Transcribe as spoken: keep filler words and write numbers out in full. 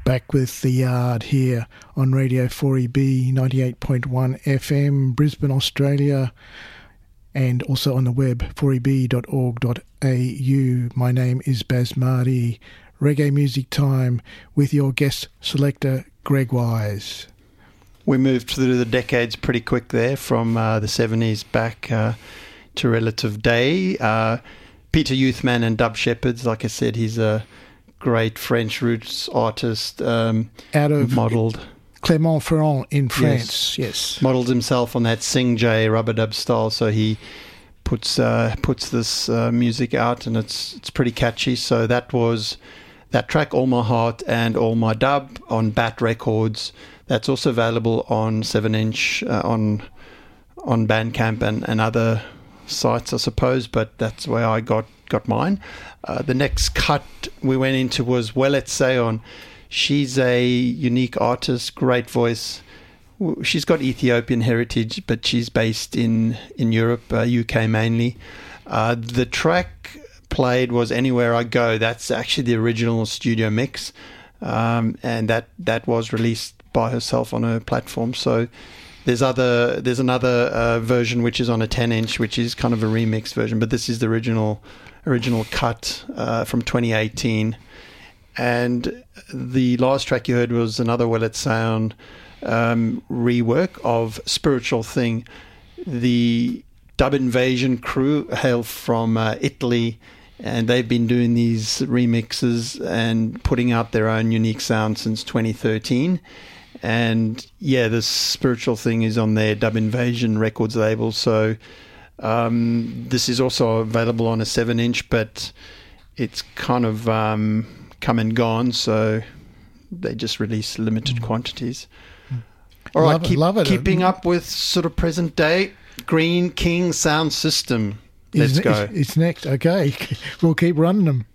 Back with The Yard here on Radio four E B ninety-eight point one F M, Brisbane, Australia, and also on the web, four e b dot org dot a u. My name is Baz Mardi. Reggae music time with your guest selector, Greg Wise. We moved through the decades pretty quick there, from uh, the seventies back uh, to Relative Day. Uh, Peter Youthman and Dub Shepherds, like I said, he's a great French roots artist. Um, Out of modelled Clermont-Ferrand in France, yes. yes. Modelled himself on that Sing J rubber dub style, so he puts uh, puts this uh, music out, and it's it's pretty catchy. So that was that track, All My Heart and All My Dub, on Bat Records. That's also available on seven inch, uh, on on Bandcamp and, and other sites, I suppose, but that's where I got, got mine. Uh, the next cut we went into was Welet Seyon. She's a unique artist, great voice. She's got Ethiopian heritage, but she's based in, in Europe, uh, U K mainly. Uh, the track played was Anywhere I Go. That's actually the original studio mix, um, and that, that was released by herself on her platform. So there's other there's another uh, version which is on a ten inch, which is kind of a remix version, but this is the original original cut uh, from twenty eighteen. And the last track you heard was another Welet Seyon um, rework of Spiritual Thing. The Dub Invasion crew hail from uh, Italy, and they've been doing these remixes and putting out their own unique sound since twenty thirteen. And yeah, this Spiritual Thing is on their Dub Invasion Records label. So um, this is also available on a seven inch, but it's kind of um, come and gone. So they just release limited mm. quantities. Mm. All right, love keep, it, love it. keeping up with sort of present day, Green King Sound System. Let's it's, go. It's, it's next. Okay, we'll keep running them.